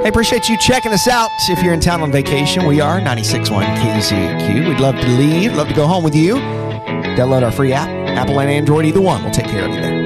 Hey, appreciate you checking us out. If you're in town on vacation, we are 96.1 KZQ. We'd love to leave, love to go home with you. Download our free app, Apple and Android, either one. We'll take care of you there.